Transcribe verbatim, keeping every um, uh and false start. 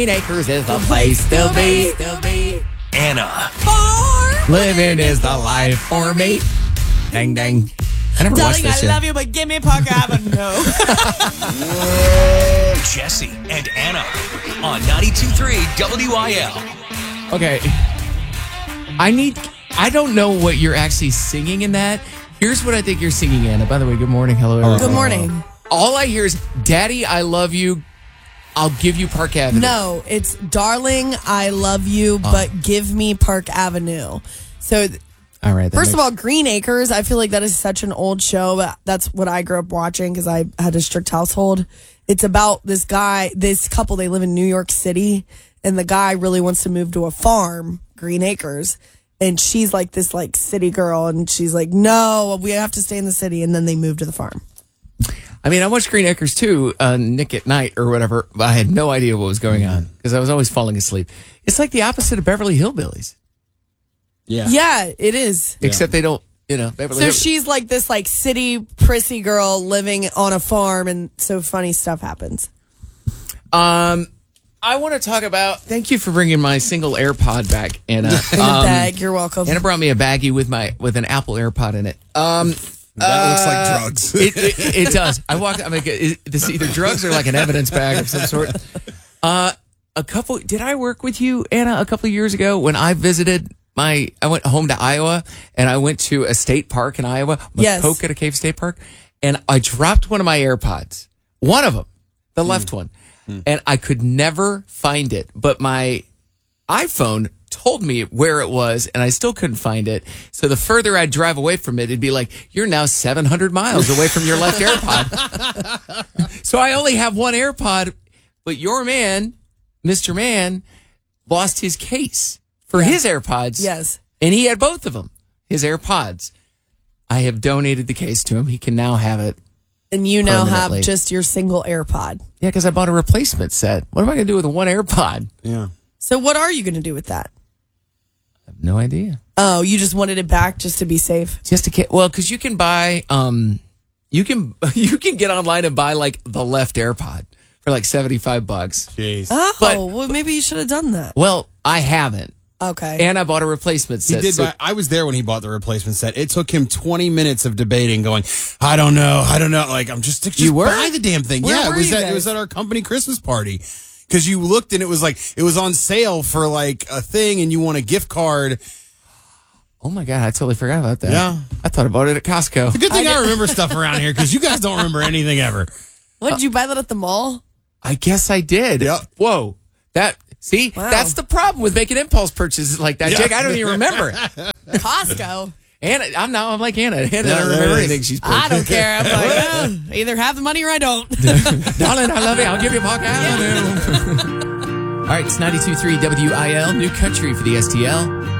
Acres is the place to be. Anna. Living is the life for me. Dang, dang. I never watched Darling, this I shit. love you, but give me Park Avenue. Jesse and Anna on ninety-two point three W I L. Okay. I need... I don't know what you're actually singing in that. Here's what I think you're singing, Anna. By the way, good morning. Hello, everyone. Good morning. All I hear is, Daddy, I love you. I'll give you Park Avenue. No, it's darling, I love you, but give me Park Avenue. So, All right. that first of makes- all, Green Acres, I feel like that is such an old show. But that's what I grew up watching because I had a strict household. It's about this guy, this couple, they live in New York City, and the guy really wants to move to a farm, Green Acres. And she's like this like city girl, and she's like, no, we have to stay in the city. And then they move to the farm. I mean, I watched Green Acres too, uh, Nick at Night or whatever, but I had no idea what was going on because I was always falling asleep. It's like the opposite of Beverly Hillbillies, Yeah. Yeah, it is. except they don't, you know, Beverly So Hill- she's like this like city prissy girl living on a farm, and so funny stuff happens. Um, I want to talk about, thank you for bringing my single AirPod back, Anna. In a Um, bag, you're welcome. Anna brought me a baggie with my with an Apple AirPod in it. Um, That looks like drugs. it, it, it does. I walk. I'm like, is this either drugs or like an evidence bag of some sort? Uh, a couple. Did I work with you, Anna, a couple of years ago when I visited my? I went home to Iowa and I went to a state park in Iowa, Yes. Muskoka Cave State Park, and I dropped one of my AirPods. One of them, the left one, and I could never find it. But my iPhone told me where it was, and I still couldn't find it. So the further I'd drive away from it, it'd be like, you're now seven hundred miles away from your left AirPod. So I only have one AirPod, but your man, Mister Man, lost his case for his AirPods. Yes. And he had both of them, his AirPods. I have donated the case to him. He can now have it. And you now have Permanently. just your single AirPod. Yeah, because I bought a replacement set. What am I going to do with one AirPod? Yeah. So what are you going to do with that? I have no idea. Oh, you just wanted it back just to be safe? Just to get, well, because you can buy, um, you can you can get online and buy like the left AirPod for like seventy-five bucks. Jeez. Oh, But- well, maybe you should have done that. Well, I haven't, Okay. and I bought a replacement He set. did. so- buy, I was there when he bought the replacement set. It took him twenty minutes of debating, going, "I don't know, I don't know." Like I'm just, just You were? buy the damn thing. Where yeah, were it was you at guys? it was at our company Christmas party because you looked and it was like it was on sale for like a thing, and you want a gift card. oh my god, I totally forgot about that. Yeah. I thought I bought it at Costco. Good thing I, remember stuff around here because you guys don't remember anything ever. What, did you buy that at the mall? I guess I did. Yep. Whoa, that see, Wow. that's the problem with making impulse purchases like that, Yeah. Jake. I don't even remember. Costco. Anna, I'm now I'm like Anna. Anna Yeah, doesn't there remember it is. anything she's I purchased. don't care. I'm like, well, either have the money or I don't. Darling, I love you. I'll give you a Park Avenue. All right, it's ninety-two point three W I L, New Country for the S T L.